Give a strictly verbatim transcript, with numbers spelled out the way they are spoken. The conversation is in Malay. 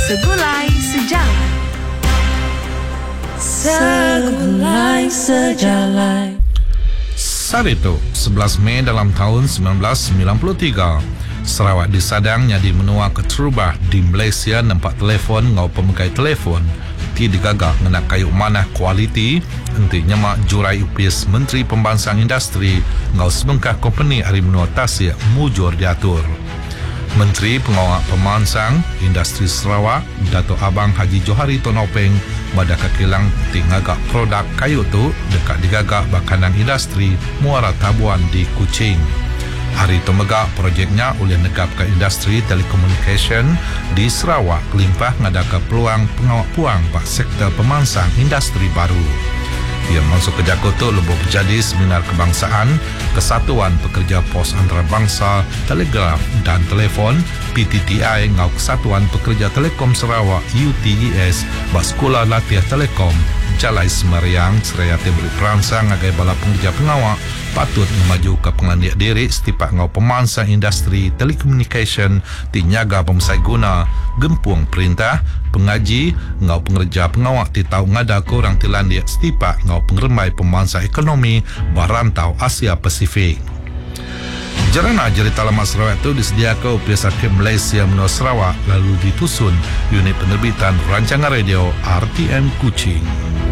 Segulai Sejalan. Segulai Sejalan. Saat itu, sebelas Mei dalam tahun sembilan belas sembilan puluh tiga, Sarawak disadang jadi menua keterubah di Malaysia nampak telefon ngau pemegai telefon ti digagak ngenak kayu manah kualiti enti nyemak jurai upis Menteri Pembangsaan Industri ngau sebengkah kompeni hari menua tasik mujur diatur. Menteri Pengawal Pemansang Industri Sarawak Dato' Abang Haji Johari Tonopeng pada kekilang tingagak produk kayu tu dekat digagak bakanan industri Muara Tabuan di Kuching. Hari itu megak projeknya oleh negap ke industri telekomunikasi di Sarawak limpah ngadaka peluang pengawak puang pak sektor pemansang industri baru. Ia masuk ke Jakarta lebih jadi seminar kebangsaan Kesatuan Pekerja Pos Antarabangsa Telegraf dan Telefon P T T I ngau Kesatuan Pekerja Telekom Sarawak U T E S bak Sekolah Latihan Telekom Jalai Semariang seraya beri perangsang agai bala pengerja pengawak patut memaju ke pengelandiak diri setipak ngau pemansang industri telekomunikasi tinyaga pemesai guna gempuang perintah pengaji ngau pengerja pengawak ti tau ngada korang tilandiak setipak ngau pengermai pemansang ekonomi barantau Asia Pasifik. Jarana cerita lama Sarawak itu disediakan upis Hakim Malaysia menua Sarawak lalu ditusun unit penerbitan rancangan radio R T M Kuching.